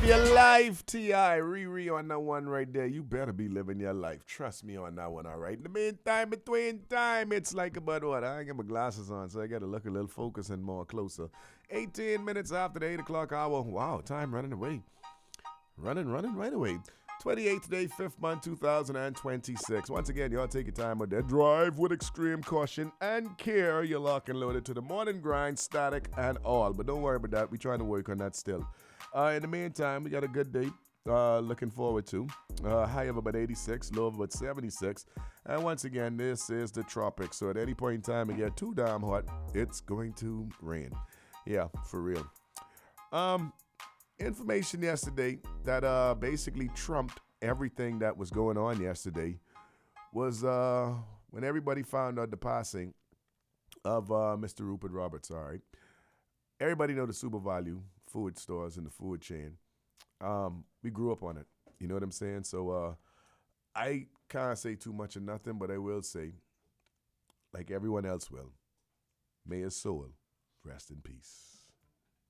Live your life, T.I. Riri on that one right there. You better be living your life. Trust me on that one, all right? In the meantime, between time, it's like about what? I ain't got my glasses on, so I got to look a little focus and more closer. 18 minutes after the 8 o'clock hour. Wow, time running away. Running right away. 28th day, 5th month, 2026. Once again, y'all take your time with that. Drive with extreme caution and care. You're locked and loaded to the morning grind, static and all. But don't worry about that. We're trying to work on that still. In the meantime, we got a good day. Looking forward to. High of about 86, low of about 76. And once again, this is the tropics. So at any point in time it get too damn hot, it's going to rain. Yeah, for real. Information yesterday that basically trumped everything that was going on yesterday was when everybody found out the passing of Mr. Rupert Roberts. All right, everybody know the super value food stores and the food chain. We grew up on it. You know what I'm saying? So I can't say too much of nothing, but I will say, like everyone else will, may his soul rest in peace.